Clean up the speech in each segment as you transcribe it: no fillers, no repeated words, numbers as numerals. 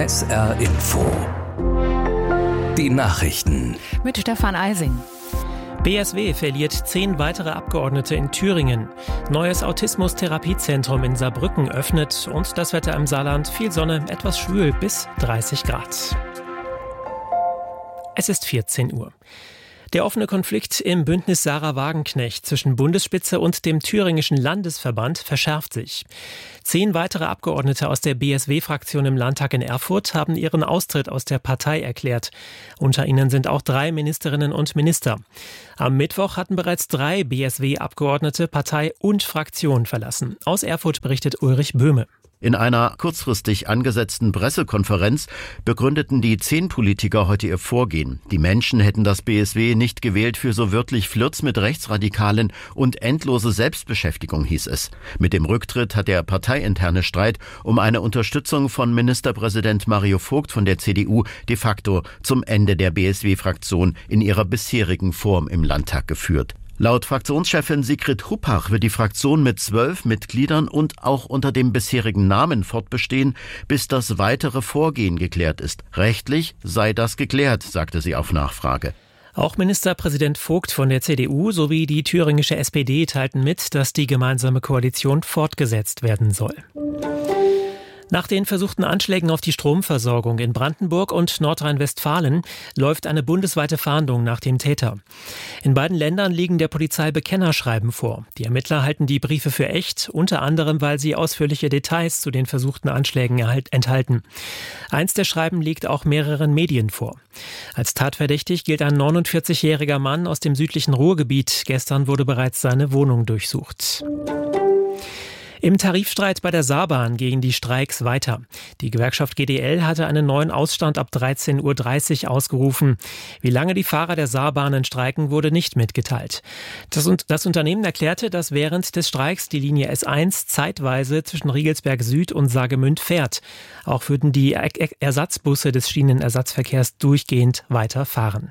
SR Info. Die Nachrichten. Mit Stefan Eising. BSW verliert 10 weitere Abgeordnete in Thüringen. Neues Autismus-Therapiezentrum in Saarbrücken öffnet und das Wetter im Saarland: viel Sonne, etwas schwül bis 30 Grad. Es ist 14 Uhr. Der offene Konflikt im Bündnis Sarah Wagenknecht zwischen Bundesspitze und dem thüringischen Landesverband verschärft sich. 10 weitere Abgeordnete aus der BSW-Fraktion im Landtag in Erfurt haben ihren Austritt aus der Partei erklärt. Unter ihnen sind auch 3 Ministerinnen und Minister. Am Mittwoch hatten bereits 3 BSW-Abgeordnete Partei und Fraktion verlassen. Aus Erfurt berichtet Ulrich Böhme. In einer kurzfristig angesetzten Pressekonferenz begründeten die 10 Politiker heute ihr Vorgehen. Die Menschen hätten das BSW nicht gewählt für so wörtlich Flirts mit Rechtsradikalen und endlose Selbstbeschäftigung, hieß es. Mit dem Rücktritt hat der parteiinterne Streit um eine Unterstützung von Ministerpräsident Mario Vogt von der CDU de facto zum Ende der BSW-Fraktion in ihrer bisherigen Form im Landtag geführt. Laut Fraktionschefin Sigrid Huppach wird die Fraktion mit 12 Mitgliedern und auch unter dem bisherigen Namen fortbestehen, bis das weitere Vorgehen geklärt ist. Rechtlich sei das geklärt, sagte sie auf Nachfrage. Auch Ministerpräsident Vogt von der CDU sowie die thüringische SPD teilten mit, dass die gemeinsame Koalition fortgesetzt werden soll. Nach den versuchten Anschlägen auf die Stromversorgung in Brandenburg und Nordrhein-Westfalen läuft eine bundesweite Fahndung nach dem Täter. In beiden Ländern liegen der Polizei Bekennerschreiben vor. Die Ermittler halten die Briefe für echt, unter anderem, weil sie ausführliche Details zu den versuchten Anschlägen enthalten. Eins der Schreiben liegt auch mehreren Medien vor. Als tatverdächtig gilt ein 49-jähriger Mann aus dem südlichen Ruhrgebiet. Gestern wurde bereits seine Wohnung durchsucht. Im Tarifstreit bei der Saarbahn gehen die Streiks weiter. Die Gewerkschaft GDL hatte einen neuen Ausstand ab 13.30 Uhr ausgerufen. Wie lange die Fahrer der Saarbahnen streiken, wurde nicht mitgeteilt. Das Unternehmen erklärte, dass während des Streiks die Linie S1 zeitweise zwischen Riegelsberg Süd und Saargemünd fährt. Auch würden die Ersatzbusse des Schienenersatzverkehrs durchgehend weiterfahren.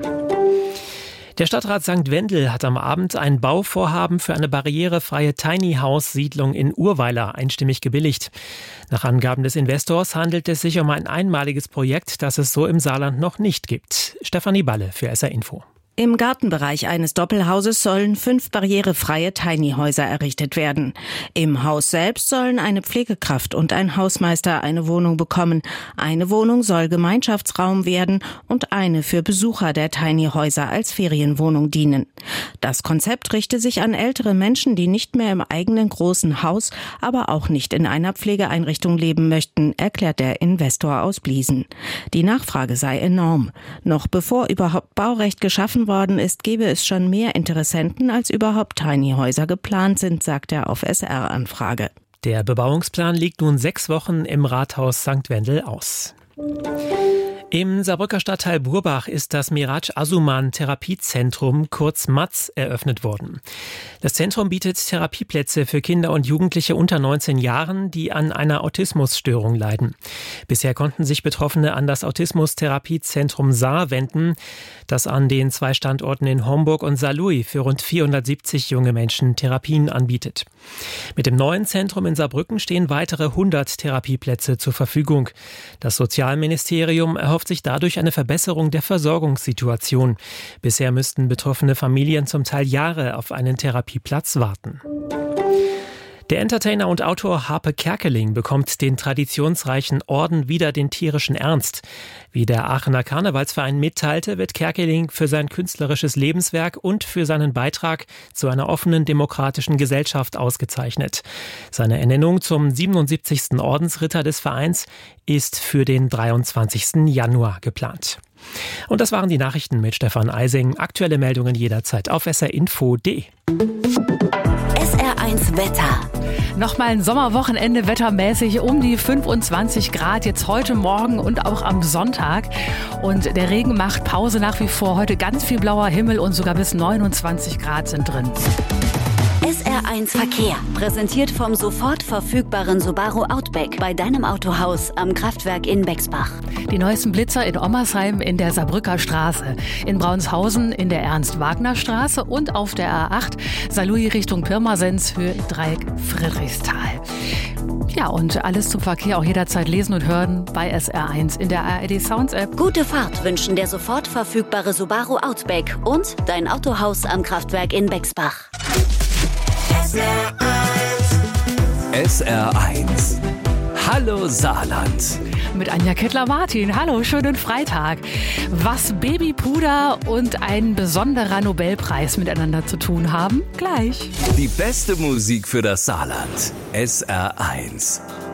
Der Stadtrat St. Wendel hat am Abend ein Bauvorhaben für eine barrierefreie Tiny-House-Siedlung in Urweiler einstimmig gebilligt. Nach Angaben des Investors handelt es sich um ein einmaliges Projekt, das es so im Saarland noch nicht gibt. Stefanie Balle für SR Info. Im Gartenbereich eines Doppelhauses sollen 5 barrierefreie Tiny-Häuser errichtet werden. Im Haus selbst sollen eine Pflegekraft und ein Hausmeister eine Wohnung bekommen. Eine Wohnung soll Gemeinschaftsraum werden und eine für Besucher der Tiny-Häuser als Ferienwohnung dienen. Das Konzept richte sich an ältere Menschen, die nicht mehr im eigenen großen Haus, aber auch nicht in einer Pflegeeinrichtung leben möchten, erklärt der Investor aus Bliesen. Die Nachfrage sei enorm. Noch bevor überhaupt Baurecht geschaffen worden ist, gäbe es schon mehr Interessenten, als überhaupt Tiny-Häuser geplant sind, sagt er auf SR-Anfrage. Der Bebauungsplan liegt nun 6 Wochen im Rathaus St. Wendel aus. Im Saarbrücker Stadtteil Burbach ist das Miraj Asuman Therapiezentrum, kurz MATZ, eröffnet worden. Das Zentrum bietet Therapieplätze für Kinder und Jugendliche unter 19 Jahren, die an einer Autismusstörung leiden. Bisher konnten sich Betroffene an das Autismus-Therapiezentrum Saar wenden, das an den 2 Standorten in Homburg und Saarlouis für rund 470 junge Menschen Therapien anbietet. Mit dem neuen Zentrum in Saarbrücken stehen weitere 100 Therapieplätze zur Verfügung. Das Sozialministerium erhofft sich dadurch eine Verbesserung der Versorgungssituation. Bisher müssten betroffene Familien zum Teil Jahre auf einen Therapieplatz warten. Der Entertainer und Autor Harpe Kerkeling bekommt den traditionsreichen Orden Wider den tierischen Ernst. Wie der Aachener Karnevalsverein mitteilte, wird Kerkeling für sein künstlerisches Lebenswerk und für seinen Beitrag zu einer offenen demokratischen Gesellschaft ausgezeichnet. Seine Ernennung zum 77. Ordensritter des Vereins ist für den 23. Januar geplant. Und das waren die Nachrichten mit Stefan Eising. Aktuelle Meldungen jederzeit auf srinfo.de. SR1 Wetter. Nochmal ein Sommerwochenende wettermäßig um die 25 Grad, jetzt heute Morgen und auch am Sonntag. Und der Regen macht Pause nach wie vor. Heute ganz viel blauer Himmel und sogar bis 29 Grad sind drin. SR1 Verkehr, präsentiert vom sofort verfügbaren Subaru Outback bei deinem Autohaus am Kraftwerk in Bexbach. Die neuesten Blitzer in Ommersheim in der Saarbrücker Straße, in Braunshausen in der Ernst-Wagner-Straße und auf der A8 Saarlouis Richtung Pirmasens, Dreieck Friedrichsthal. Ja, und alles zum Verkehr auch jederzeit lesen und hören bei SR1 in der ARD Sounds App. Gute Fahrt wünschen der sofort verfügbare Subaru Outback und dein Autohaus am Kraftwerk in Bexbach. SR1. Hallo Saarland. Mit Anja Kettler-Martin. Hallo, schönen Freitag. Was Babypuder und ein besonderer Nobelpreis miteinander zu tun haben, gleich. Die beste Musik für das Saarland. SR1.